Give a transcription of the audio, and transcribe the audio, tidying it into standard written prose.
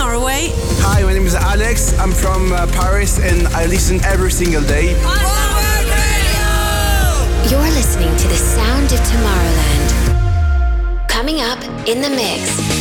Norway. Hi, my name is Alex. I'm from Paris and I listen every single day. You're listening to the sound of Tomorrowland. Coming up in the mix.